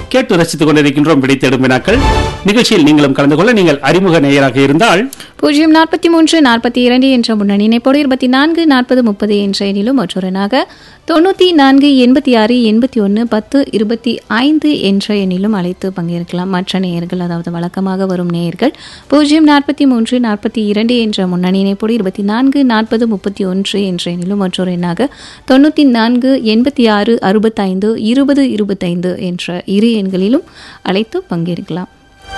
கேட்டு ரசித்துக் கொண்டிருக்கின்றோம் விடை தேடும் வினாக்கள் நிகழ்ச்சியில் நீங்களும் கலந்து கொள்ள நீங்கள் அறிமுக நேயராக இருந்தால் 043 42 என்ற முன்னணி இணைப்போடு 24 40 30 என்ற எண்ணிலும் மற்றொரு நாக 94 86 81 10 25 என்ற எண்ணிலும் அழைத்து பங்கேற்கலாம். மற்ற நேயர்கள் அதாவது வழக்கமாக வரும் நேயர்கள் 043 42 என்ற முன்னணி இணைப்போடு 24 40 31 என்ற எண்ணிலும் மற்றொரு எண்ணாக 94 86 65 20 25 என்ற இரு எண்களிலும் அழைத்து பங்கேற்கலாம்.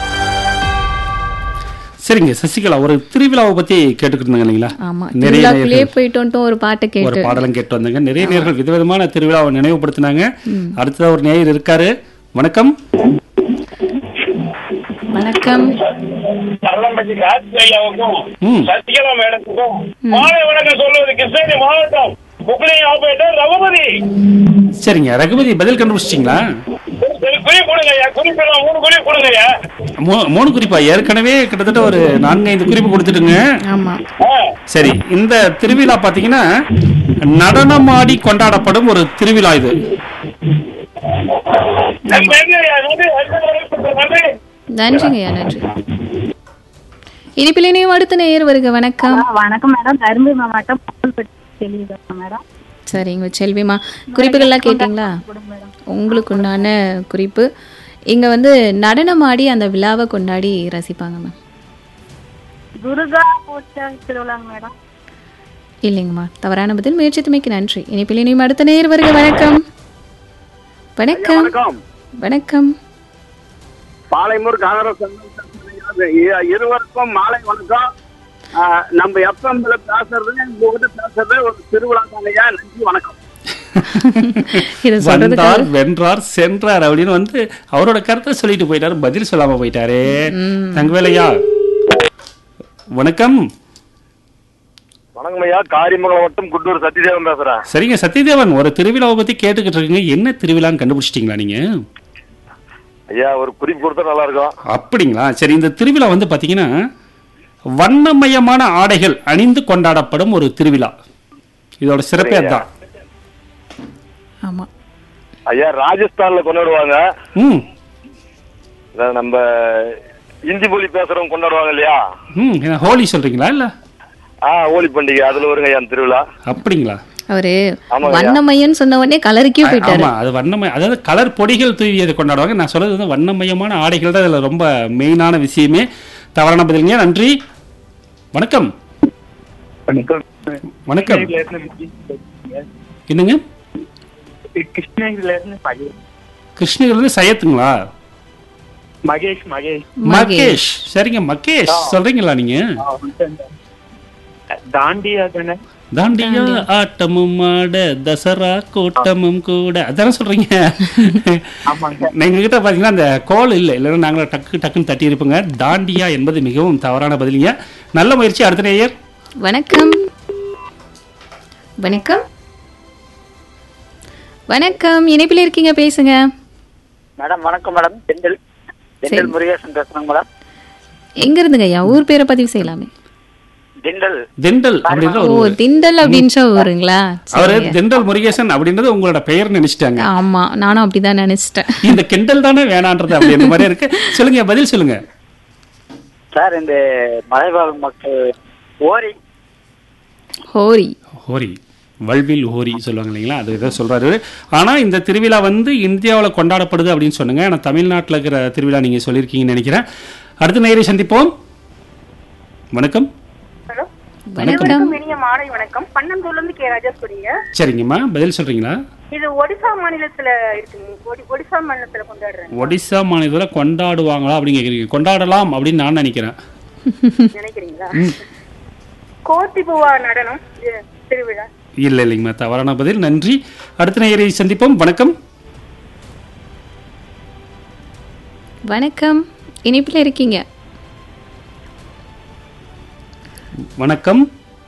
சரிங்க சசிகலா, ஒரு திருவிழாவை பத்தி கேட்டுக்கிட்டு இருந்தாங்க இல்லைங்களா? ஆமா, திருவிழாக்குள்ளே போயிட்டோம். ஒரு பாட்டு ஒரு கேட்டு பாடலும் கேட்டு வந்தாங்க. நிறைய நேயர்கள் விதவிதமான திருவிழாவை நினைவுபடுத்தினாங்க. அடுத்ததா ஒரு நேயர் இருக்காரு. வணக்கம். வணக்கம். சசிகலா மேடத்துக்கும் மாலை வணக்கம் சொல்வது கிருஷ்ணகிரி மாவட்டம் புக்லி ஆபரேட்டர் ரகுபதி. சரிங்க ரகுபதி, பதில் கண்டுபிடிச்சிட்டீங்களா? குறிப்பு கொடுங்கய்யா, குறிப்பெல்லாம் 3 குறிப்பு கொடுங்கய்யா. 3 குறிப்பா? ஏற்கனவே கிட்டத்தட்ட ஒரு 4-5 குறிப்பு கொடுத்துட்டுங்க. ஆமா, சரி, இந்த திருவிழா பாத்தீங்கன்னா நடனமாடி கொண்டாடப்படும் ஒரு திருவிழா இது. நன்றிங்கய்யா, நன்றி. இனிப்பில் இணையும் அடுத்த நேயர் வருக. வணக்கம். வணக்கம் மேடம், தருமபுரி மாவட்டம் மேடம். சரிங்க செல்விமா, குறிப்புகள்லாம் கேட்டீங்களா? உங்களுக்கு உண்டான குறிப்பு இங்க வந்து நடனமாடி அந்த விழாவை கொண்டாடி ரசிப்பாங்க மேம். துர்கா பூஜை திருவிழாங்க மேடம். இல்லைங்கம்மா, தவறான பதில். முயற்சித்துமைக்கு நன்றி. இனிப்பில் இனியும் அடுத்த நேயர் வருக. வணக்கம். வணக்கம். வணக்கம். பாளையமூர் காங்கிரஸ் இருவருக்கும் மாலை வணக்கம். நம்ம எஃப்எம்ல பேசுறது உங்ககிட்ட பேசுறது ஒரு திருவிழா தானையா. நன்றி, வணக்கம். வந்தார் வென்றார் சென்றார் அப்படின்னு வந்து அவரோட கருத்தை சொல்லிட்டு போயிட்டாரு, பதில் சொல்லாம போயிட்டாரே. தங்கவேலையா வணக்கம். வணக்கம் ஐயா, காரிமங்கலம் வட்டம் குட்டூர் சத்யதேவன் பேசுறேன். சரிங்க சத்யதேவன், ஒரு திருவிழாவை பத்தி கேட்டுக்கிட்டு இருக்கீங்க. என்ன திருவிழான்னு கண்டுபிடிச்சிட்டீங்களா நீங்க? ஐயா ஒரு குறிப்பு கொடுத்தா நல்லா இருக்கும். அப்படிங்களா? சரி, இந்த திருவிழா வந்து பாத்தீங்கன்னா வண்ணமயமான ஆடைகள் அணிந்து கொண்டாடப்படும் ஒரு திருவிழா. இதோட சிறப்பே அதுதான். ஆமா ஐயா, ராஜஸ்தான்ல கொண்டாடுவாங்க. நம்ம இந்தி மொழி பேசுறவங்க கொண்டாடுவாங்க இல்லையா? ஹோலி சொல்றீங்களா? இல்ல ஹோலி பண்டிகை, அதுல வருங்க ஐயா திருவிழா. அப்படிங்களா? அவரு வண்ணமயம் சொன்ன உடனே கலருக்கே போயிட்டாரு. ஆமா, அது வண்ணமயம், அதாவது கலர் பொடிகள் தூவியதை கொண்டாடுவாங்க. நான் சொல்றது வந்து வண்ணமயமான ஆடைகள் தான் இதுல ரொம்ப மெயினான விஷயமே. தவறான பதிலுங்க. நன்றி. வணக்கம். வணக்கம். என்னங்க? கிருஷ்ணகிரில சையத்துங்களா? மகேஷ். சரிங்க மகேஷ், சொல்றீங்களா நீங்க? தாண்டியா ஆட்டமும் ஆட தசரா கூட்டமும் கூட, அதான சொல்றீங்க? எங்க கிட்ட பாத்தீங்கன்னா அந்த கோல் இல்லைன்னா நாங்கள டக்குன்னு தட்டி இருப்போங்க. தாண்டியா என்பது மிகவும் தவறான பதிலுங்க. நல்ல முயற்சி. அடுத்த நேயர். வணக்கம். வணக்கம். வணக்கம், இணைப்பில் இருக்கீங்க, பேசுங்க. மேடம் வணக்கம் மேடம். திண்டல் முருகேசன் பேசுறேங்க மேடம். எங்க இருந்துங்க ஐயா? ஊர் பேரை பதிவு செய்யலாமே. திண்டல் அப்படின்ற ஒரு திண்டல் அப்படின்ற ஊருங்களா? அவரு திண்டல் முருகேசன் அப்படின்றது உங்களோட பெயர் நினைச்சிட்டாங்க. ஆமா, நானும் அப்படிதான் நினைச்சிட்டேன். இந்த கிண்டல் தானே வேணான்றது அப்படின்ற மாதிரி இருக்கு. சொல்லுங்க, பதில் சொல்லுங்க சார். இந்த மலைவாழ் மக்கள் ஓரி ஹோரி வல்வில் ஹோரி சொல்லுவாங்க இல்லைங்களா? அது இதை சொல்றாரு. ஆனா இந்த திருவிழா வந்து இந்தியாவில் கொண்டாடப்படுது அப்படின்னு சொன்னாங்க. ஆனா தமிழ்நாட்டில் இருக்கிற திருவிழா நீங்க சொல்லியிருக்கீங்கன்னு நினைக்கிறேன். அடுத்த நேயரை சந்திப்போம். வணக்கம். வணக்கம். இனிய மாலை வணக்கம். பன்னந்தூர்ல இருந்து கே ராஜேஸ்வரிங்க. சரிங்கம்மா, பதில் சொல்றீங்களா? இது ஒடிசா மாநிலத்துல இருக்குங்க. ஒடிசா மாநிலத்துல கொண்டாடுறாங்க. ஒடிசா மாநிலத்துல கொண்டாடுவாங்களா அப்படின்னு கேக்குறீங்க? கொண்டாடலாம் அப்படின்னு நான் நினைக்கிறேன். நினைக்கிறீங்களா? கோத்திபுவா நடனம் திருவிழா. இல்லைங்கம்மா, தவறான பதில். நன்றி. அடுத்த நேயரை சந்திப்போம். வணக்கம். வணக்கம், இணைப்பில் இருக்கீங்க. வணக்கம்.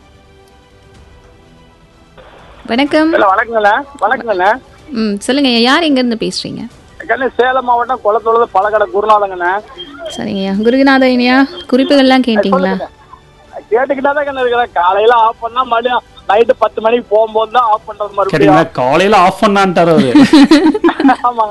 வணக்கம். வணக்கங்கள. சொல்லுங்க, யார் எங்க இருந்து பேசுறீங்க? சேலம் மாவட்டம் குளத்தூர்ல பழக்கடை குருநாதங்கண்ண. சரிங்கய்யா. குருநாதய்யா, குறிப்புகள்லாம் கேட்டீங்களா? கேட்டுக்கிட்டாதான் இருக்கிறேன். காலையில ஆஃப் பண்ணா மறுபடியும் நைட்டு 10 மணிக்கு போகும்போது தான் ஆஃப் பண்றது. மறுபடியும் காலையில ஆஃப் பண்ணான்ட்டாரு. ஆமாங்க.